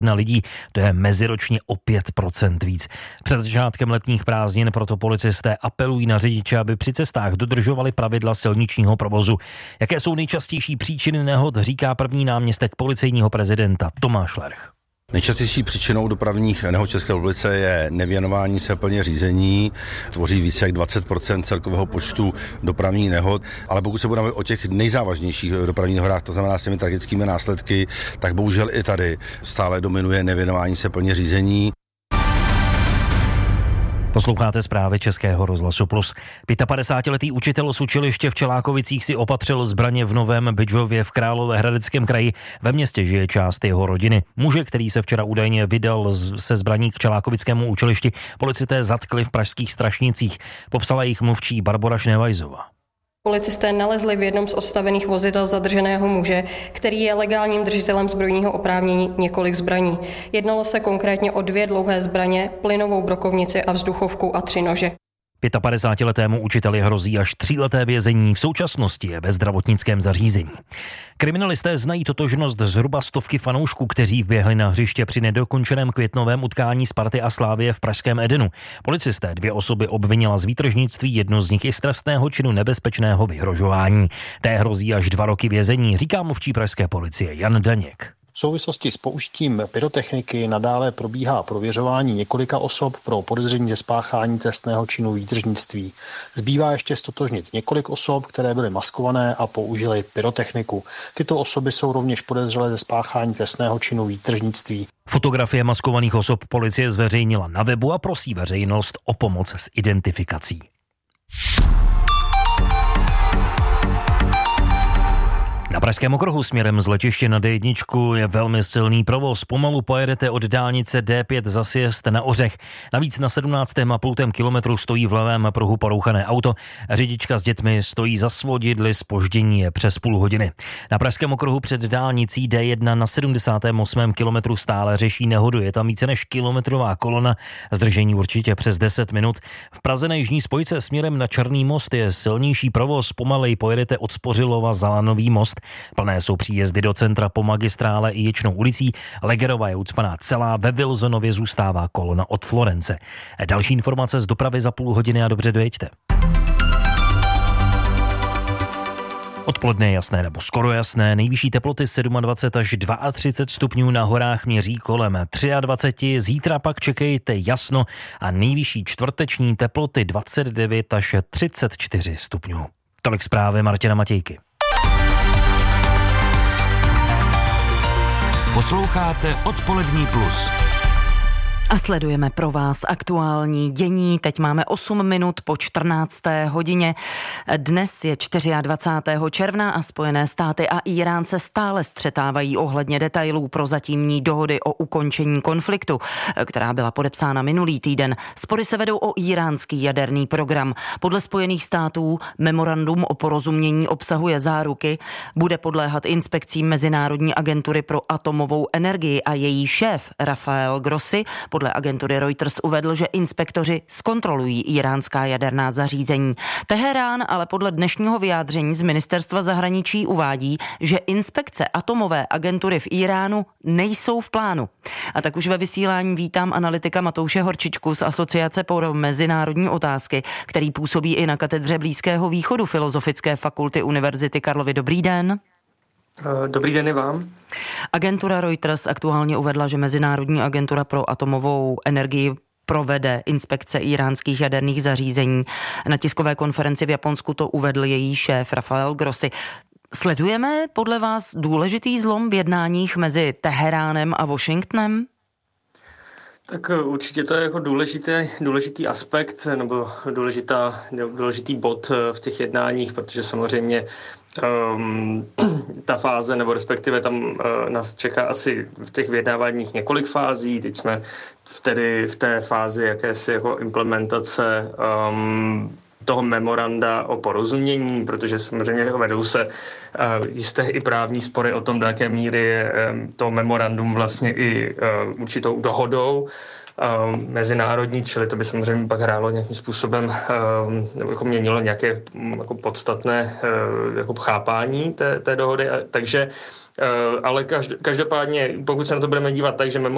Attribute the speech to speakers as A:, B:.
A: na lidí, to je meziročně o 5% víc. Před začátkem letních prázdnin proto policisté apelují na řidiče, aby při cestách dodržovali pravidla silničního provozu. Jaké jsou nejčastější příčiny nehod, říká první náměstek policejního prezidenta Tomáš Lerch.
B: Nejčastější příčinou dopravních nehod v České republice je nevěnování se plně řízení, tvoří více jak 20% celkového počtu dopravních nehod, ale pokud se budeme o těch nejzávažnějších dopravních nehodách, to znamená s těmi tragickými následky, tak bohužel i tady stále dominuje nevěnování se plně řízení.
A: Posloucháte zprávy Českého rozhlasu Plus. 55letý učitel z učiliště v Čelákovicích si opatřil zbraně v Novém Bydžově v Královéhradeckém kraji. Ve městě žije část jeho rodiny. Muže, který se včera údajně vydal se zbraní k Čelákovickému učilišti, policisté zatkli v pražských Strašnicích. Popsala jich mluvčí Barbora Šnevajzová.
C: Policisté nalezli v jednom z odstavených vozidel zadrženého muže, který je legálním držitelem zbrojního oprávnění, několik zbraní. Jednalo se konkrétně o 2 dlouhé zbraně, plynovou brokovnici a vzduchovku a 3 nože.
A: 55letému učiteli hrozí až 3leté vězení, v současnosti je ve zdravotnickém zařízení. Kriminalisté znají totožnost zhruba 100 fanoušků, kteří vběhli na hřiště při nedokončeném květnovém utkání Sparty a Slavie v pražském Edenu. Policisté 2 osoby obvinila z výtržnictví, jedno z nich i z trestného činu nebezpečného vyhrožování. Té hrozí až 2 roky vězení, říká mluvčí pražské policie Jan Daněk.
D: V souvislosti s použitím pyrotechniky nadále probíhá prověřování několika osob pro podezření ze spáchání trestného činu výtržnictví. Zbývá ještě ztotožnit několik osob, které byly maskované a použily pyrotechniku. Tyto osoby jsou rovněž podezřelé ze spáchání trestného činu výtržnictví.
A: Fotografie maskovaných osob policie zveřejnila na webu a prosí veřejnost o pomoc s identifikací. Na pražském okruhu směrem z letiště na D1 je velmi silný provoz. Pomalu pojedete od dálnice D5 za sjezd na Ořech. Navíc na 17,5 kilometru stojí v levém pruhu porouchané auto. Řidička s dětmi stojí za svodidly, zpoždění je přes půl hodiny. Na pražském okruhu před dálnicí D1 na 78. kilometru stále řeší nehodu. Je tam více než kilometrová kolona, zdržení určitě přes 10 minut. V Praze na jižní spojce směrem na Černý most je silnější provoz. Pomalej pojedete od Spořilova za Lanový most. Plné jsou příjezdy do centra po magistrále i Ječnou ulicí. Legerova je ucpaná celá, ve Wilsonově zůstává kolona od Florence. Další informace z dopravy za půl hodiny a dobře dojeďte. Odpoledne je jasné nebo skoro jasné, nejvyšší teploty 27 až 32 stupňů, na horách měří kolem 23, zítra pak čekejte jasno a nejvyšší čtvrteční teploty 29 až 34 stupňů. Tolik zprávy Martina Matějky.
E: Posloucháte Odpolední plus.
F: A sledujeme pro vás aktuální dění. Teď máme 8 minut po 14. hodině. Dnes je 24. června a Spojené státy a Írán se stále střetávají ohledně detailů prozatímní dohody o ukončení konfliktu, která byla podepsána minulý týden. Spory se vedou o íránský jaderný program. Podle Spojených států memorandum o porozumění obsahuje záruky, bude podléhat inspekcím Mezinárodní agentury pro atomovou energii a její šéf Rafael Grossi podle agentury Reuters uvedl, že inspektoři zkontrolují íránská jaderná zařízení. Teherán ale podle dnešního vyjádření z ministerstva zahraničí uvádí, že inspekce atomové agentury v Íránu nejsou v plánu. A tak už ve vysílání vítám analytika Matouše Horčičku z Asociace pro mezinárodní otázky, který působí i na katedře Blízkého východu Filozofické fakulty Univerzity Karlovy. Dobrý den.
G: Dobrý den i vám.
F: Agentura Reuters aktuálně uvedla, že Mezinárodní agentura pro atomovou energii provede inspekce íránských jaderných zařízení. Na tiskové konferenci v Japonsku to uvedl její šéf Rafael Grossi. Sledujeme podle vás důležitý zlom v jednáních mezi Teheránem a Washingtonem?
G: Tak určitě to je jako důležitý aspekt nebo důležitý bod v těch jednáních, protože samozřejmě ta fáze, nebo respektive tam nás čeká asi v těch vyjednáváních několik fází. Teď jsme v té fázi jakési jako implementace toho memoranda o porozumění, protože samozřejmě vedou se jisté i právní spory o tom, do jaké míry je to memorandum vlastně i určitou dohodou mezinárodní, čili to by samozřejmě pak hrálo nějakým způsobem, nebo jako měnilo nějaké jako podstatné jako chápání té dohody, takže ale každopádně, pokud se na to budeme dívat tak, že